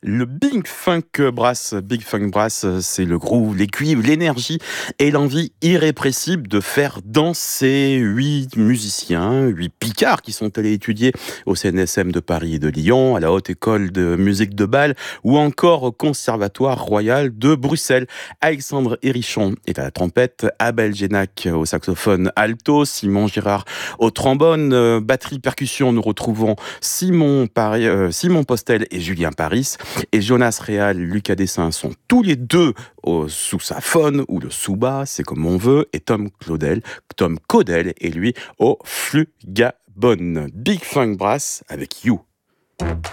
Le Big Funk Brass. Big Funk Brass, c'est le groove, les cuivres, l'énergie et l'envie irrépressible de faire danser 8 musiciens, 8 picards qui sont allés étudier au CNSM de Paris et de Lyon, à la Haute École de musique de Bâle ou encore au Conservatoire Royal de Bruxelles. Alexandre Hérichon est à la trompette, Abel Génac au saxophone alto, Simon Girard au trombone, batterie percussion, nous retrouvons Simon Postel et Julien Paris. Et Jonas Réal, Lucas Dessin sont tous les deux au sous-saphone ou le sous-bas, c'est comme on veut, et Tom Caudel est lui au flugabone. Big Funk Brass avec You.